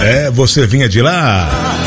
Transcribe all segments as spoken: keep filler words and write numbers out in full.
É, você vinha de lá?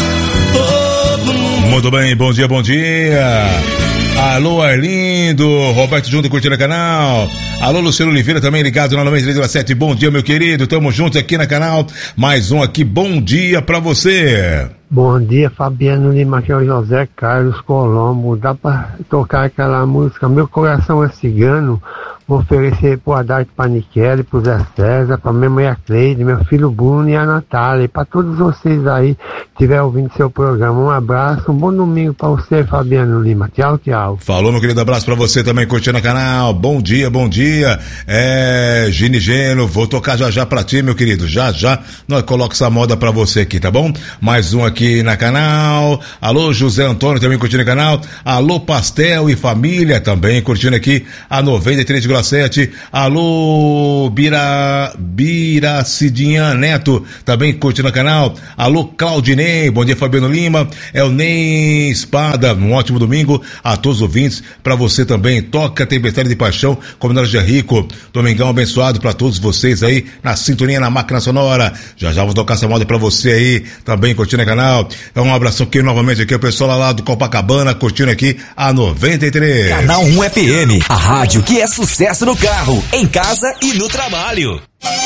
Muito bem, bom dia, bom dia. Alô, Arlindo, Roberto junto curtindo o canal. Alô, Luciano Oliveira também ligado na noventa e três vírgula sete. Bom dia, meu querido, tamo junto aqui na canal. Mais um aqui, bom dia pra você. Bom dia, Fabiano Lima, aqui é o José Carlos Colombo. Dá pra tocar aquela música Meu Coração é Cigano? Vou oferecer pro Haddad Panichelli, pro Zé César, pra minha mãe Cleide, meu filho Bruno e a Natália. E pra todos vocês aí que estiver ouvindo seu programa. Um abraço, um bom domingo pra você, Fabiano Lima. Tchau, tchau. Falou, meu querido, abraço pra você também, curtindo o canal. Bom dia, bom dia. É, Gini Geno, vou tocar já já pra ti, meu querido. Já já, nós colocamos essa moda pra você aqui, tá bom? Mais um aqui na canal. Alô, José Antônio também curtindo o canal. Alô, Pastel e Família também curtindo aqui a noventa e três vírgula sete. Alô, Bira, Biracidinha Neto também curtindo o canal. Alô, Claudinei, bom dia, Fabiano Lima. É o Ney Espada, um ótimo domingo a todos os ouvintes. Pra você também, toca Tempestade de Paixão, Comunidade de Rico. Domingão abençoado pra todos vocês aí na sintonia, na máquina sonora. Já já vou tocar essa moda pra você aí também curtindo o canal. É um abraço aqui novamente aqui, o pessoal lá, lá do Copacabana curtindo aqui a noventa e três. Canal um F M, a rádio que é sucesso no carro, em casa e no trabalho.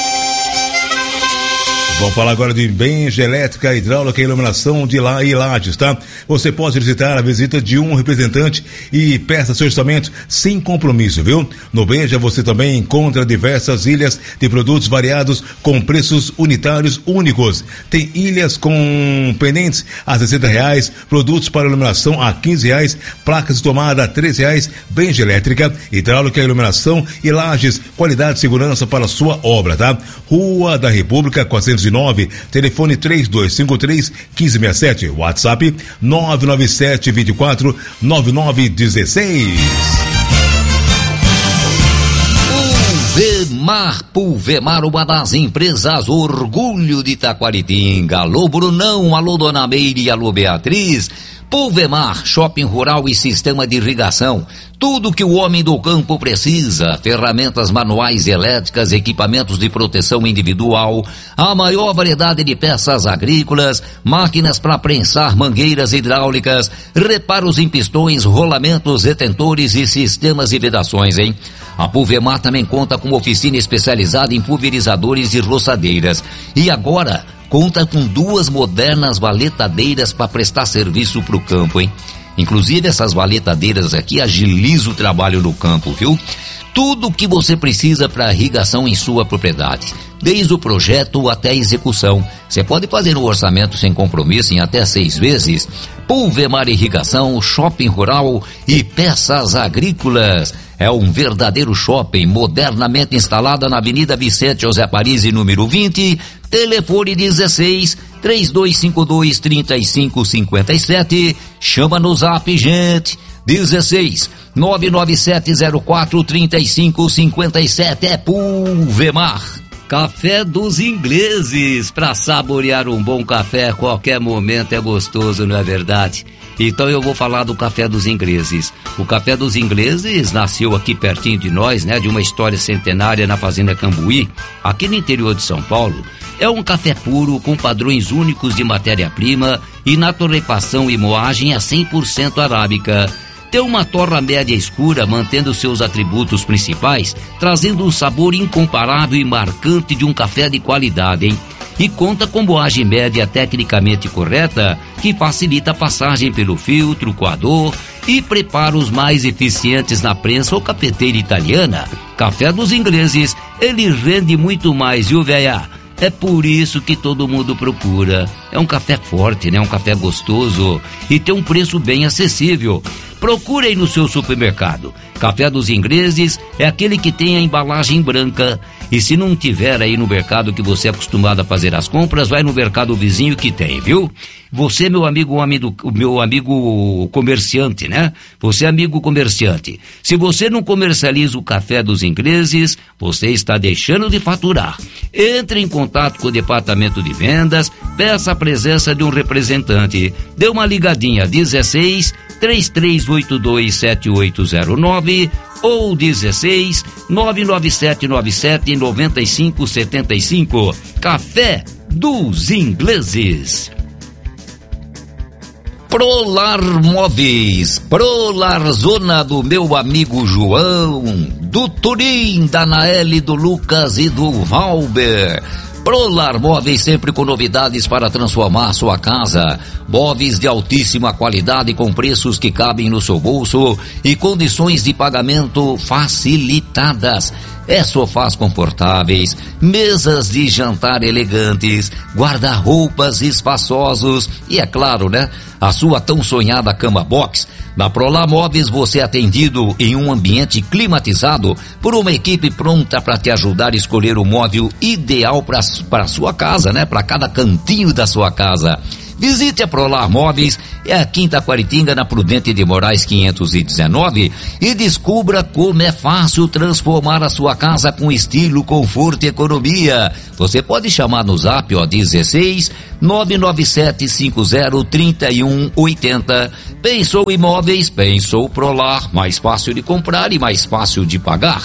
Vamos falar agora de Benja Elétrica, Hidráulica e Iluminação de lá e Lages, tá? Você pode solicitar a visita de um representante e peça seu orçamento sem compromisso, viu? No Benja você também encontra diversas ilhas de produtos variados com preços unitários únicos. Tem ilhas com pendentes a sessenta reais, produtos para iluminação a quinze reais, placas de tomada a treze reais. Benja Elétrica, Hidráulica e Iluminação e Lages, qualidade e segurança para a sua obra, tá? Rua da República, quatrocentos e nove, telefone três dois cinco três, um cinco seis sete, WhatsApp nove nove sete, vinte e quatro, nove nove dezesseis. Pulvemar, Pulvemar, uma das empresas orgulho de Taquaritinga. Alô, Brunão, alô, Dona Meire, alô, Beatriz. Pulvemar, shopping rural e sistema de irrigação. Tudo que o homem do campo precisa. Ferramentas manuais e elétricas, equipamentos de proteção individual, a maior variedade de peças agrícolas, máquinas para prensar mangueiras hidráulicas, reparos em pistões, rolamentos, retentores e sistemas de vedações, hein? A Pulvemar também conta com oficina especializada em pulverizadores e roçadeiras. E agora conta com duas modernas valetadeiras para prestar serviço para o campo, hein? Inclusive essas valetadeiras aqui agilizam o trabalho no campo, viu? Tudo o que você precisa para irrigação em sua propriedade, desde o projeto até a execução. Você pode fazer um orçamento sem compromisso em até seis vezes. Pulvemar Irrigação, shopping rural e peças agrícolas. É um verdadeiro shopping modernamente instalado na Avenida Vicente José Parisi, número vinte, telefone dezesseis, três dois cinco dois, três cinco cinco sete, chama no zap, gente, dezesseis, nove nove sete zero quatro, três cinco cinco sete, é Pulvemar. Café dos ingleses, para saborear um bom café a qualquer momento é gostoso, não é verdade? Então eu vou falar do Café dos Ingleses. O Café dos Ingleses nasceu aqui pertinho de nós, né? De uma história centenária na Fazenda Cambuí, aqui no interior de São Paulo. É um café puro com padrões únicos de matéria-prima e na torrefação e moagem a cem por cento arábica. Tem uma torra média escura, mantendo seus atributos principais, trazendo um sabor incomparável e marcante de um café de qualidade, hein? E conta com moagem média tecnicamente correta, que facilita a passagem pelo filtro, coador e preparos mais eficientes na prensa ou cafeteira italiana. Café dos Ingleses, ele rende muito mais, viu, véia? É por isso que todo mundo procura. É um café forte, né? Um café gostoso e tem um preço bem acessível. Procure aí no seu supermercado. Café dos Ingleses é aquele que tem a embalagem branca. E se não tiver aí no mercado que você é acostumado a fazer as compras, vai no mercado vizinho que tem, viu? Você, meu amigo, amigo, meu amigo comerciante, né? Você, amigo comerciante, se você não comercializa o Café dos Ingleses, você está deixando de faturar. Entre em contato com o departamento de vendas, peça a presença de um representante. Dê uma ligadinha, dezesseis, três três oito dois, sete oito zero nove ou dezesseis, nove nove sete nove sete, nove cinco sete cinco. Café dos ingleses. Prolar Móveis, Prolar Zona do meu amigo João, do Turim, da Naeli, do Lucas e do Valber. Prolar Móveis, sempre com novidades para transformar sua casa. Móveis de altíssima qualidade com preços que cabem no seu bolso e condições de pagamento facilitadas. É sofás confortáveis, mesas de jantar elegantes, guarda-roupas espaçosos e, é claro, né, a sua tão sonhada cama box. Na Prolar Móveis você é atendido em um ambiente climatizado por uma equipe pronta para te ajudar a escolher o móvel ideal para a sua casa, né, para cada cantinho da sua casa. Visite a Prolar Móveis, é a Quinta Quaritinga, na Prudente de Moraes quinhentos e dezenove, e descubra como é fácil transformar a sua casa com estilo, conforto e economia. Você pode chamar no zap, ó, dezesseis, nove nove sete cinco zero, três um oito zero. Pensou Imóveis, pensou Prolar, mais fácil de comprar e mais fácil de pagar.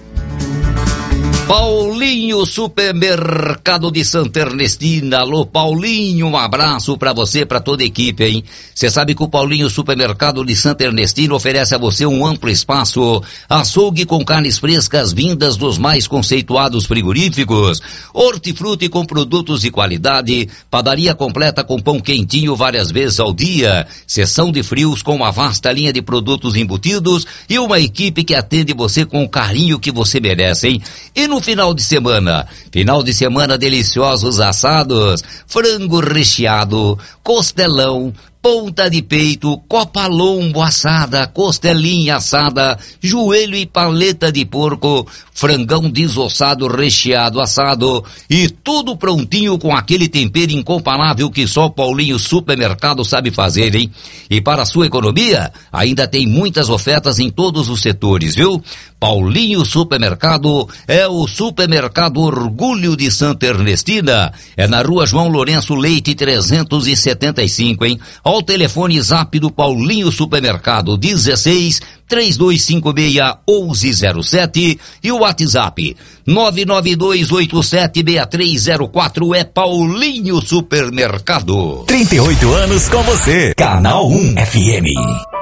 Paulinho Supermercado de Santa Ernestina. Alô, Paulinho, um abraço pra você, pra toda a equipe, hein? Você sabe que o Paulinho Supermercado de Santa Ernestina oferece a você um amplo espaço, açougue com carnes frescas vindas dos mais conceituados frigoríficos, hortifruti com produtos de qualidade, padaria completa com pão quentinho várias vezes ao dia, seção de frios com uma vasta linha de produtos embutidos e uma equipe que atende você com o carinho que você merece, hein? E no final de semana, final de semana deliciosos assados, frango recheado, costelão, ponta de peito, copa lombo assada, costelinha assada, joelho e paleta de porco, frangão desossado, recheado, assado e tudo prontinho com aquele tempero incomparável que só o Paulinho Supermercado sabe fazer, hein? E para a sua economia, ainda tem muitas ofertas em todos os setores, viu? Paulinho Supermercado é o Supermercado Orgulho de Santa Ernestina, é na Rua João Lourenço Leite trezentos e setenta e cinco, hein? Ao telefone zap do Paulinho Supermercado, dezesseis, três dois cinco seis, onze zero sete, e o WhatsApp nove nove dois oito sete seis três zero quatro. É Paulinho Supermercado. trinta e oito anos com você. Canal um F M.